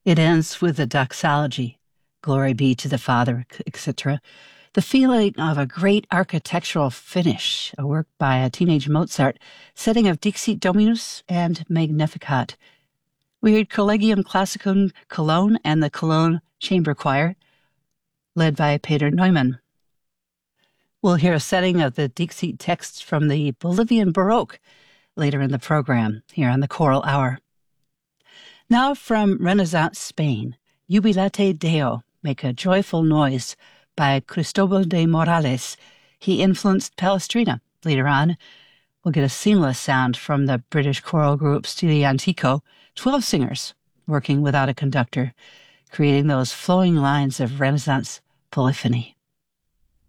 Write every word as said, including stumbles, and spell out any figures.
It ends with a doxology, glory be to the Father, et cetera. The feeling of a great architectural finish, a work by a teenage Mozart, setting of Dixit Dominus and Magnificat. We heard Collegium Classicum Cologne and the Cologne Chamber Choir, led by Peter Neumann. We'll hear a setting of the Dixit texts from the Bolivian Baroque later in the program, here on the Choral Hour. Now from Renaissance Spain, Jubilate Deo, Make a Joyful Noise, by Cristobal de Morales. He influenced Palestrina. Later on, we'll get a seamless sound from the British choral group Stile Antico, twelve singers working without a conductor, creating those flowing lines of Renaissance polyphony.